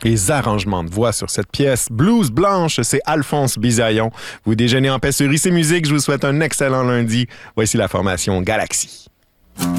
Les arrangements de voix sur cette pièce. Blues Blanche, c'est Alphonse Bisaillon. Vous déjeunez en paix sur IC Musique. Je vous souhaite un excellent lundi. Voici la formation Galaxy.